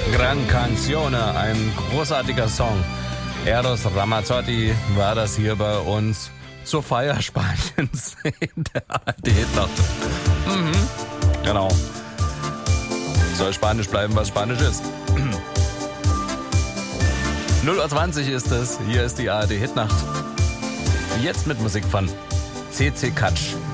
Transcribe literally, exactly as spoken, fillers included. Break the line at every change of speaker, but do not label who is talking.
Gran Canzone, ein großartiger Song. Eros Ramazzotti war das hier bei uns zur Feier Spaniens in der A R D-Hitnacht. Mhm, genau. Soll Spanisch bleiben, was Spanisch ist. null Uhr zwanzig ist es, hier ist die A R D-Hitnacht. Jetzt mit Musik von C C Catch.